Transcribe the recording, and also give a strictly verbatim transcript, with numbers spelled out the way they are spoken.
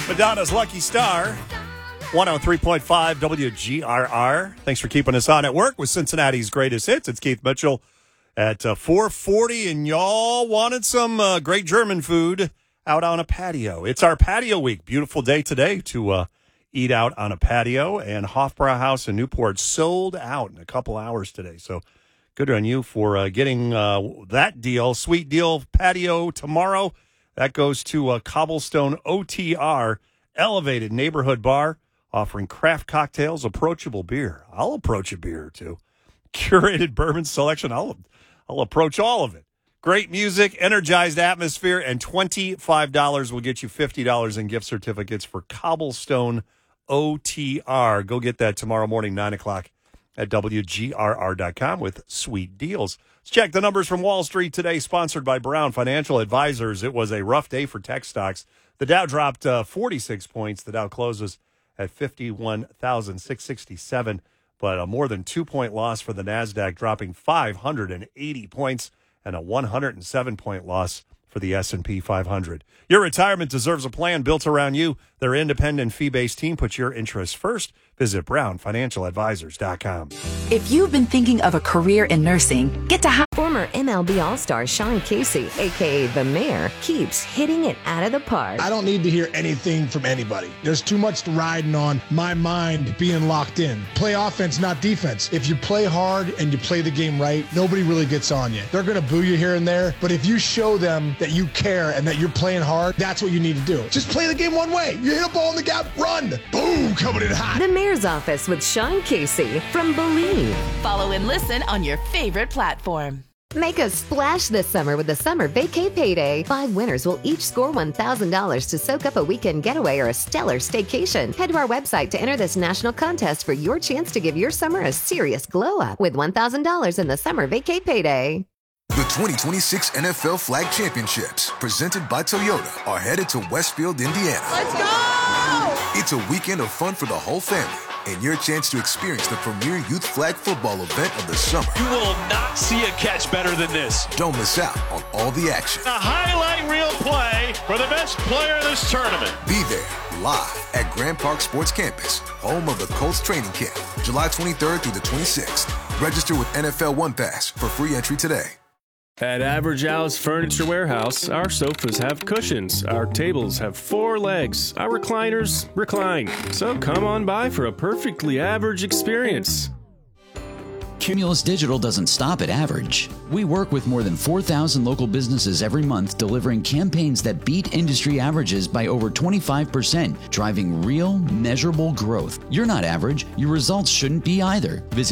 Madonna's Lucky Star, one oh three point five W G R R. Thanks for keeping us on at work with Cincinnati's greatest hits. It's Keith Mitchell at uh, four forty, and y'all wanted some uh, great German food out on a patio. It's our patio week. Beautiful day today to uh, eat out on a patio, and Hofbrauhaus in Newport sold out in a couple hours today. So good on you for uh, getting uh, that deal. Sweet deal patio tomorrow. That goes to uh, Cobblestone O T R, elevated neighborhood bar, offering craft cocktails, approachable beer. I'll approach a beer or two. Curated bourbon selection. I'll, I'll approach all of it. Great music, energized atmosphere, and twenty-five dollars will get you fifty dollars in gift certificates for Cobblestone O T R. Go get that tomorrow morning, nine o'clock at W G R R dot com with sweet deals. Let's check the numbers from Wall Street today, sponsored by Brown Financial Advisors. It was a rough day for tech stocks. The Dow dropped uh, forty-six points. The Dow closes at fifty-one thousand six hundred sixty-seven, but a more than two-point loss for the NASDAQ, dropping five hundred eighty points, and a one hundred seven point loss for the S and P five hundred. Your retirement deserves a plan built around you. Their independent fee-based team puts your interests first. Visit brown financial advisors dot com. If you've been thinking of a career in nursing, get to... Former M L B All-Star Sean Casey, a k a. The Mayor, keeps hitting it out of the park. I don't need to hear anything from anybody. There's too much riding on my mind being locked in. Play offense, not defense. If you play hard and you play the game right, nobody really gets on you. They're going to boo you here and there, but if you show them that you care and that you're playing hard, that's what you need to do. Just play the game one way. You hit a ball in the gap, run. Boom, coming in hot. The Mayor's Office with Sean Casey from Believe. Follow and listen on your favorite platform. Make a splash this summer with the Summer Vacay Payday. Five winners will each score one thousand dollars to soak up a weekend getaway or a stellar staycation. Head to our website to enter this national contest for your chance to give your summer a serious glow up with one thousand dollars in the Summer Vacay Payday. The twenty twenty-six N F L Flag Championships, presented by Toyota, are headed to Westfield, Indiana. Let's go! It's a weekend of fun for the whole family, and your chance to experience the premier youth flag football event of the summer. You will not see a catch better than this. Don't miss out on all the action. A highlight reel play for the best player of this tournament. Be there live at Grand Park Sports Campus, home of the Colts training camp, July twenty-third through the twenty-sixth. Register with N F L One Pass for free entry today. At Average Al's Furniture Warehouse, our sofas have cushions, our tables have four legs, our recliners recline. So come on by for a perfectly average experience. Cumulus Digital doesn't stop at average. We work with more than four thousand local businesses every month, delivering campaigns that beat industry averages by over twenty-five percent, driving real, measurable growth. You're not average. Your results shouldn't be either. Visit